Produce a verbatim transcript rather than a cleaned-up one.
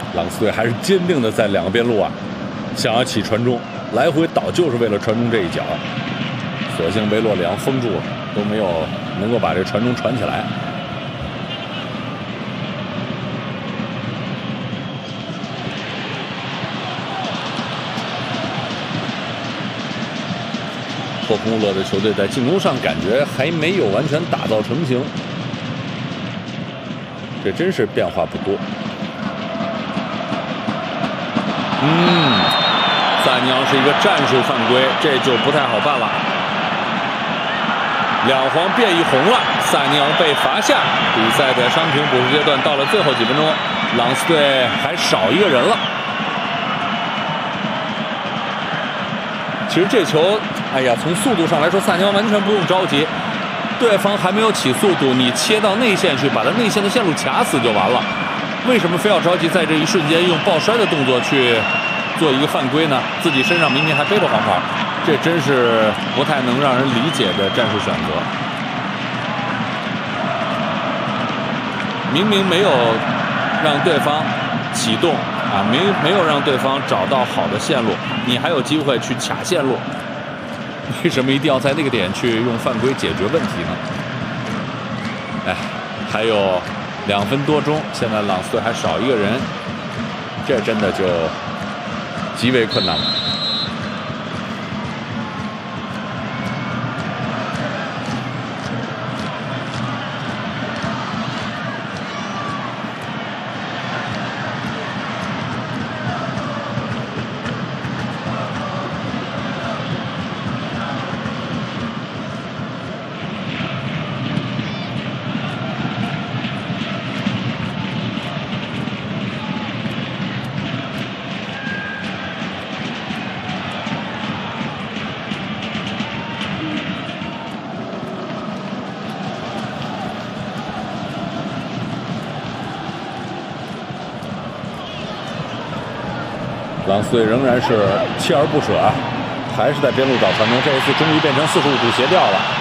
朗斯队还是坚定的在两个边路啊，想要起传中，来回倒就是为了传中这一脚。所幸维洛里昂封住了，都没有能够把这传中传起来。霍普穆勒的球队在进攻上感觉还没有完全打造成型，这真是变化不多。嗯，萨尼昂是一个战术犯规，这就不太好办了。两黄变一红了，萨尼昂被罚下。比赛的伤停补时阶段到了最后几分钟，朗斯队还少一个人了。其实这球，哎呀，从速度上来说，萨尼昂完全不用着急。对方还没有起速度，你切到内线去，把他内线的线路卡死就完了。为什么非要着急在这一瞬间用抱摔的动作去做一个犯规呢？自己身上明明还背着黄牌，这真是不太能让人理解的战术选择。明明没有让对方启动啊，没没有让对方找到好的线路，你还有机会去卡线路，为什么一定要在那个点去用犯规解决问题呢？哎，还有两分多钟，现在朗斯队还少一个人，这真的就极为困难了。朗斯队仍然是锲而不舍啊，还是在边路找传中，这一次终于变成四十五度斜吊了。